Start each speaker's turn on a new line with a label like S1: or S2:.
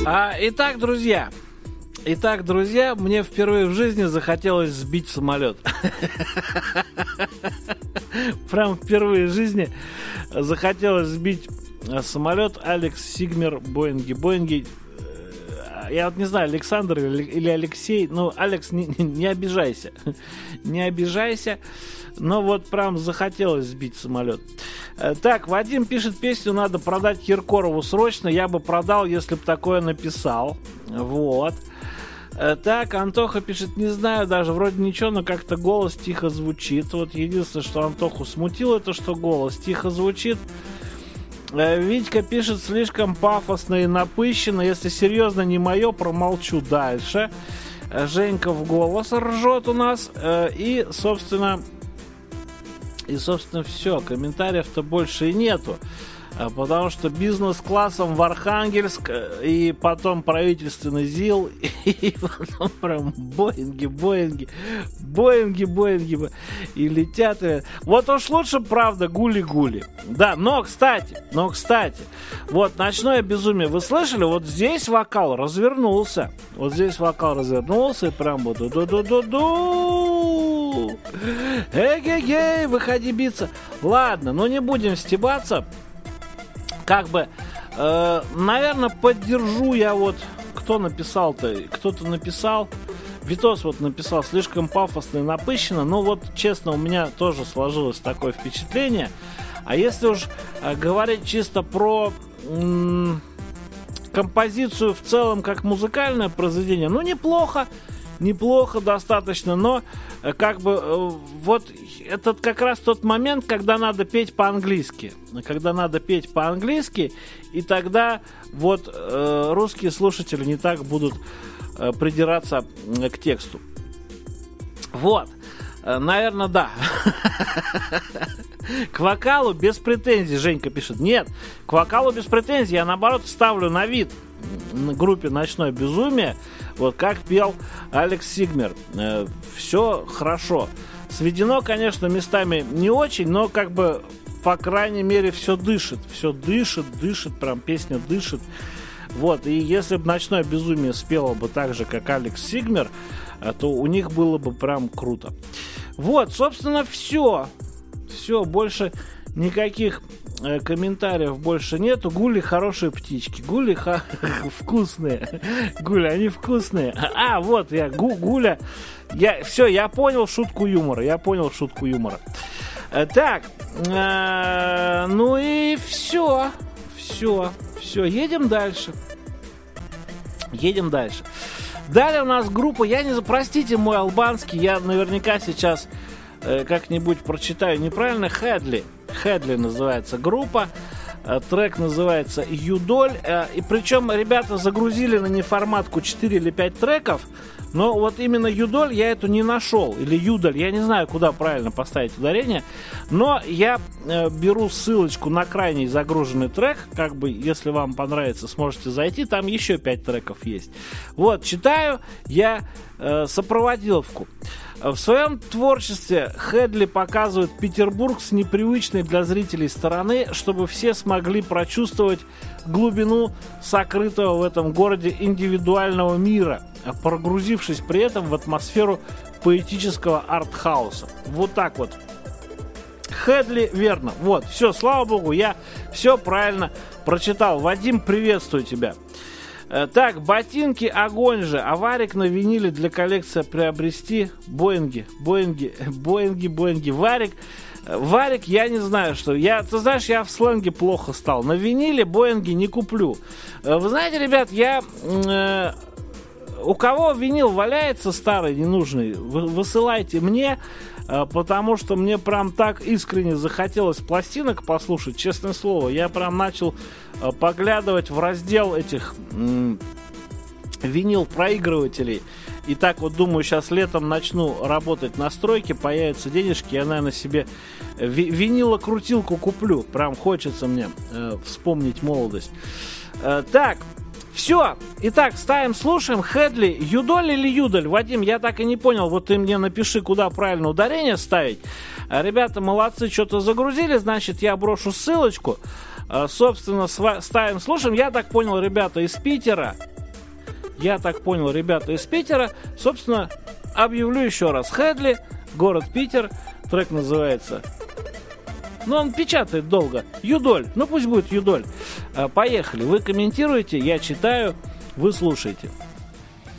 S1: Итак, друзья, мне впервые в жизни захотелось сбить самолет. Прям впервые в жизни захотелось сбить самолет. Алекс Сигмер, Боинги. Я вот не знаю, Александр или Алексей. Ну, Алекс, не обижайся. Не обижайся. Но вот прям захотелось сбить самолет. Так, Вадим пишет: песню надо продать Киркорову срочно. Я бы продал, если бы такое написал. Вот. Так, Антоха пишет: не знаю даже, вроде ничего, но как-то голос тихо звучит. Вот единственное, что Антоху смутило, это что голос тихо звучит. Витька пишет: слишком пафосно и напыщенно. Если серьезно не мое, промолчу дальше. Женька в голос ржет у нас. И, собственно, все. Комментариев-то больше и нету. Потому что бизнес-классом в Архангельск, и потом правительственный ЗИЛ, и потом прям Боинги, и летят. Вот уж лучше, правда, гули-гули. Да, но, кстати, вот «Ночное безумие», вы слышали? Вот здесь вокал развернулся. И прям вот ду-ду-ду-ду-ду. Эй-гей-гей, выходи биться. Ладно, но не будем стебаться. Как бы, наверное, поддержу я вот... Кто написал-то? Кто-то написал. Витос вот написал: слишком пафосно и напыщенно. Ну вот, честно, у меня тоже сложилось такое впечатление. А если уж говорить чисто про композицию в целом как музыкальное произведение, ну неплохо достаточно, но как бы вот этот как раз тот момент, когда надо петь по-английски. И тогда вот русские слушатели не так будут придираться к тексту. Вот, наверное, да. К вокалу без претензий, Женька пишет. Нет, к вокалу без претензий. Я, наоборот, ставлю на вид на группе «Ночное безумие», вот как пел Алекс Сигмер. Все хорошо. Сведено, конечно, местами не очень, но как бы, по крайней мере, все дышит, прям песня дышит. Вот, и если бы «Ночное безумие» спело бы так же, как Алекс Сигмер, то у них было бы прям круто. Вот, собственно, все, больше никаких комментариев больше нету. Гули хорошие птички. Гули вкусные. Гули, они вкусные. Вот я, Гуля. Я понял шутку юмора. Так, ну и все. Едем дальше. Далее у нас группа, простите мой албанский, я наверняка сейчас как-нибудь прочитаю неправильно. Хедли называется группа. Трек называется «Юдоль». И причем ребята загрузили на неформатку 4 или 5 треков. Но вот именно «Юдоль» я эту не нашел. Или «Юдоль». Я не знаю, куда правильно поставить ударение. Но я беру ссылочку на крайний загруженный трек. Как бы, если вам понравится, сможете зайти. Там еще 5 треков есть. Вот, читаю я сопроводиловку. В своем творчестве Хедли показывает Петербург с непривычной для зрителей стороны, чтобы все смогли прочувствовать глубину сокрытого в этом городе индивидуального мира, погрузившись при этом в атмосферу поэтического артхауса. Вот так вот. Хедли, верно. Вот, все, слава богу, я все правильно прочитал. Вадим, приветствую тебя. Так, ботинки огонь же. Аварик на виниле для коллекции приобрести. Боинги. Варик, я не знаю, что. Ты знаешь, я в сленге плохо стал. На виниле Боинги не куплю. Вы знаете, ребят, у кого винил валяется старый, ненужный, высылайте мне, потому что мне прям так искренне захотелось пластинок послушать, честное слово. Я прям начал поглядывать в раздел этих винил-проигрывателей. И так вот думаю, сейчас летом начну работать на стройке, появятся денежки, я, наверное, себе винилокрутилку куплю. Прям хочется мне вспомнить молодость. Так, все. Итак, ставим, слушаем. Хедли, Юдоль или Юдоль? Вадим, я так и не понял. Вот ты мне напиши, куда правильно ударение ставить. Ребята молодцы, что-то загрузили, значит, я брошу ссылочку. Собственно, ставим, слушаем. Я так понял, ребята из Питера. Я так понял, ребята из Питера. Собственно, объявлю еще раз. Хедли, город Питер. Трек называется... Ну, он печатает долго. Юдоль. Ну, пусть будет Юдоль. Поехали. Вы комментируете, я читаю, вы слушаете.